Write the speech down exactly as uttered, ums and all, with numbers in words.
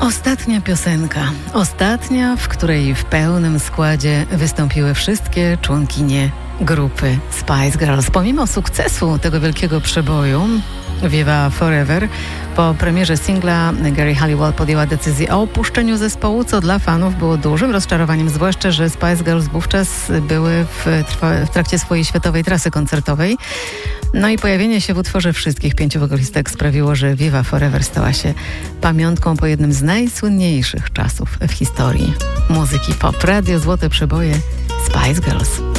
Ostatnia piosenka. Ostatnia, w której w pełnym składzie wystąpiły wszystkie członkinie grupy Spice Girls. Pomimo sukcesu tego wielkiego przeboju Viva Forever, po premierze singla Geri Halliwell podjęła decyzję o opuszczeniu zespołu, co dla fanów było dużym rozczarowaniem, zwłaszcza że Spice Girls wówczas były w, trwa- w trakcie swojej światowej trasy koncertowej. No i pojawienie się w utworze wszystkich pięciu wokalistek sprawiło, że Viva Forever stała się pamiątką po jednym z najsłynniejszych czasów w historii muzyki pop. Radio Złote Przeboje Spice Girls.